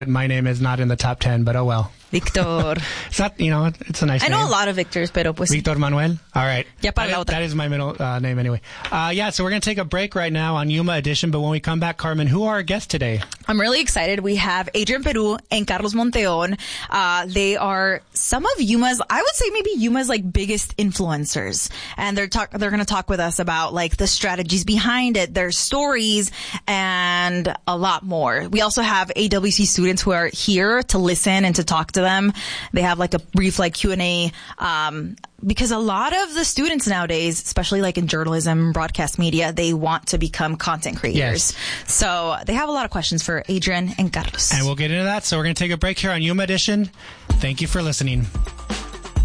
My name is not in the top 10, but oh well. Victor. It's not, it's a nice name. I know a lot of Victors, pero pues... Victor Manuel? All right. Ya para la otra. That is my middle name anyway. So we're going to take a break right now on Yuma Edition, but when we come back, Carmen, who are our guests today? I'm really excited. We have Adrian Peru and Carlos Monteon. They are some of Yuma's, I would say maybe Yuma's biggest influencers. And they're going to talk with us about the strategies behind it, their stories, and a lot more. We also have AWC students who are here to listen and to talk to them. They have a brief Q&A, because a lot of the students nowadays, especially in journalism, broadcast media, they want to become content creators. Yes. So they have a lot of questions for Adrian and Carlos. And we'll get into that. So we're going to take a break here on Yuma Edition. Thank you for listening.